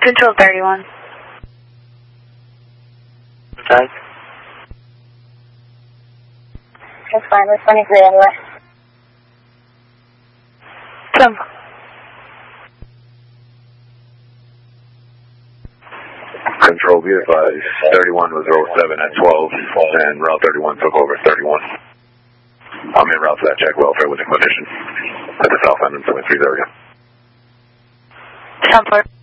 Control 31. Time? That's fine, we're 23 anyway. Come. Control, be advised, 31 was 07 at 12, and Route 31 took over 31. I'm in route to that check welfare with the clinician at the south end of 23 area. Template.